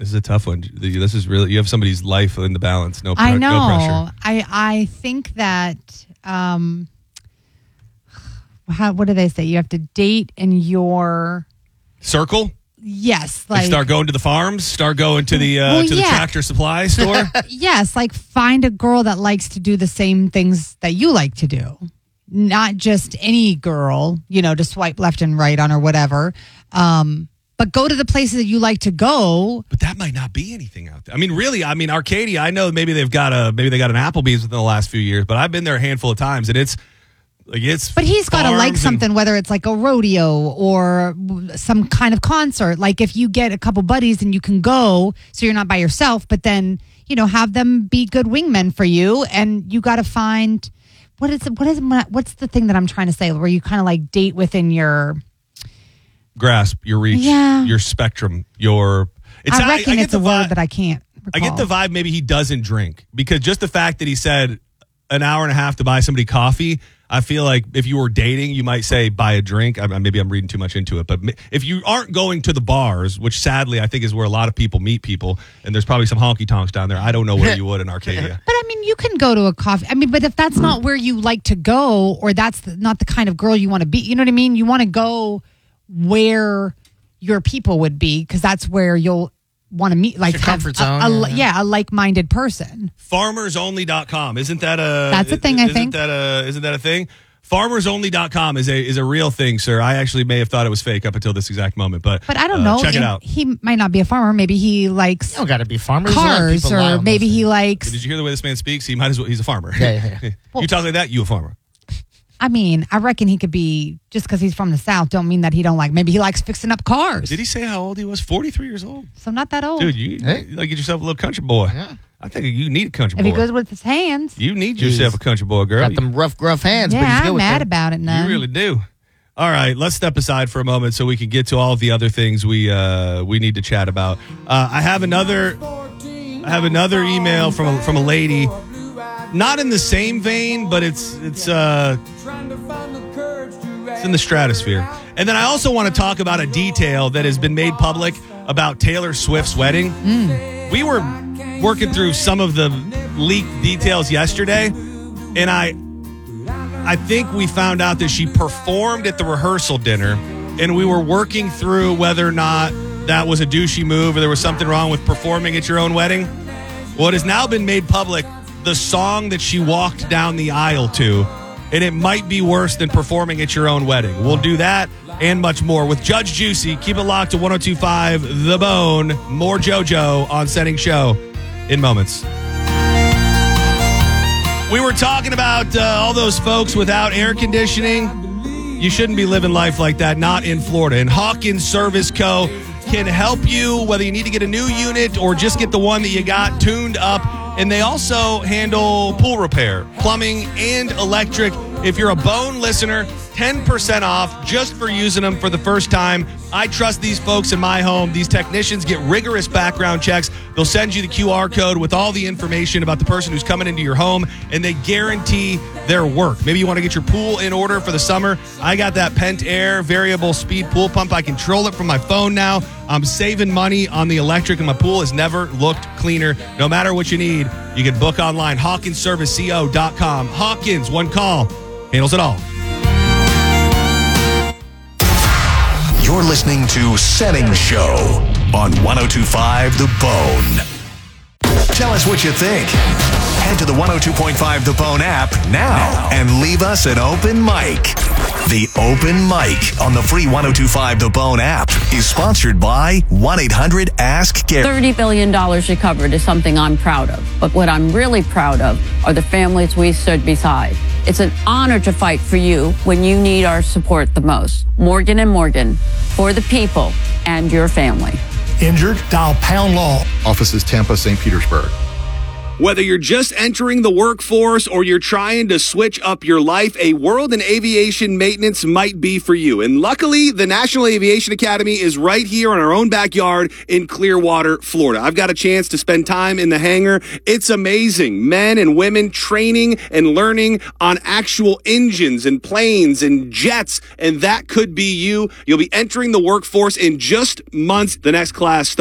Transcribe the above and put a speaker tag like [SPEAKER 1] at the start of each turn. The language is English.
[SPEAKER 1] This is a tough one. This is really, you have somebody's life in the balance. No
[SPEAKER 2] I know.
[SPEAKER 1] No pressure.
[SPEAKER 2] I think that, what do they say? You have to date in your
[SPEAKER 1] circle?
[SPEAKER 2] Yes.
[SPEAKER 1] Like start going to the farms, start going to the the tractor supply store.
[SPEAKER 2] Yes. Like find a girl that likes to do the same things that you like to do. Not just any girl, to swipe left and right on or whatever. But go to the places that you like to go.
[SPEAKER 1] But that might not be anything out there. I mean, really, Arcadia, I know maybe they got an Applebee's within the last few years, but I've been there a handful of times, and it's. But he's got to like something, whether it's like a rodeo or some kind of concert. Like if you get a couple buddies and you can go, so you're not by yourself, but then, have them be good wingmen for you. And you got to find, what's the thing that I'm trying to say, where you kind of like date within your grasp, your reach, your spectrum, I
[SPEAKER 2] reckon it's a word that I can't recall.
[SPEAKER 1] I get the vibe maybe he doesn't drink, because just the fact that he said an hour and a half to buy somebody coffee, I feel like if you were dating, you might say buy a drink. Maybe I'm reading too much into it. But if you aren't going to the bars, which sadly I think is where a lot of people meet people, and there's probably some honky tonks down there. I don't know where you would in Arcadia.
[SPEAKER 2] But you can go to a coffee. But if that's not where you like to go, or that's not the kind of girl you want to be, you know what I mean? You want to go where your people would be, because that's where you'll want to meet, like
[SPEAKER 3] your comfort zone.
[SPEAKER 2] A like-minded person.
[SPEAKER 1] Farmersonly.com. Isn't that a...
[SPEAKER 2] That's a thing, I think.
[SPEAKER 1] Isn't that a thing? Farmersonly.com is a real thing, sir. I actually may have thought it was fake up until this exact moment, but
[SPEAKER 2] I don't know.
[SPEAKER 1] Check it out.
[SPEAKER 2] He might not be a farmer. Maybe he likes...
[SPEAKER 3] You don't got to be farmers.
[SPEAKER 2] Cars, or maybe he likes...
[SPEAKER 1] Did you hear the way this man speaks? He might as well... He's a farmer.
[SPEAKER 3] Yeah.
[SPEAKER 1] You talk like that, you a farmer.
[SPEAKER 2] I reckon he could be, just because he's from the South, don't mean that he don't like, maybe he likes fixing up cars.
[SPEAKER 1] Did he say how old he was? 43 years old.
[SPEAKER 2] So not that old.
[SPEAKER 1] Dude, you get yourself a little country boy. Yeah. I think you need a country boy.
[SPEAKER 2] If he goes with his hands.
[SPEAKER 1] You need yourself a country boy, girl.
[SPEAKER 3] Got them rough, gruff hands.
[SPEAKER 2] Yeah,
[SPEAKER 3] but he's good
[SPEAKER 2] I'm
[SPEAKER 3] with
[SPEAKER 2] mad
[SPEAKER 3] them.
[SPEAKER 2] about it now.
[SPEAKER 1] You really do. All right, let's step aside for a moment so we can get to all of the other things we need to chat about. I have another email from a lady. Not in the same vein, but it's in the stratosphere. And then I also want to talk about a detail that has been made public about Taylor Swift's wedding. We were working through some of the leaked details yesterday, and I think we found out that she performed at the rehearsal dinner, and we were working through whether or not that was a douchey move or there was something wrong with performing at your own wedding. Well, it has now been made public, the song that she walked down the aisle to, and it might be worse than performing at your own wedding. We'll do that and much more with Judge Juicy. Keep it locked to 102.5 The Bone. More JoJo on Setting Show in moments. We were talking about all those folks without air conditioning. You shouldn't be living life like that, not in Florida. And Hawkins Service Co. can help you, whether you need to get a new unit or just get the one that you got tuned up. And they also handle pool repair, plumbing, and electric. If you're a Bone listener, 10% off just for using them for the first time. I trust these folks in my home. These technicians get rigorous background checks. They'll send you the QR code with all the information about the person who's coming into your home, and they guarantee their work. Maybe you want to get your pool in order for the summer. I got that Pent Air variable speed pool pump. I control it from my phone now. I'm saving money on the electric, and my pool has never looked cleaner. No matter what you need, you can book online, HawkinsServiceCO.com. Hawkins, one call, handles it all.
[SPEAKER 4] You're listening to Setting Show on 102.5 The Bone. Tell us what you think. Head to the 102.5 The Bone app now and leave us an open mic. The Open Mic on the free 102.5 The Bone app is sponsored by 1-800-ASK-GARY.
[SPEAKER 5] $30 billion recovered is something I'm proud of. But what I'm really proud of are the families we stood beside. It's an honor to fight for you when you need our support the most. Morgan & Morgan, for the people and your family.
[SPEAKER 6] Injured? Dial Pound Law.
[SPEAKER 7] Offices Tampa, St. Petersburg.
[SPEAKER 1] Whether you're just entering the workforce or you're trying to switch up your life, a world in aviation maintenance might be for you. And luckily, the National Aviation Academy is right here in our own backyard in Clearwater, Florida. I've got a chance to spend time in the hangar. It's amazing. Men and women training and learning on actual engines and planes and jets. And that could be you. You'll be entering the workforce in just months. The next class starts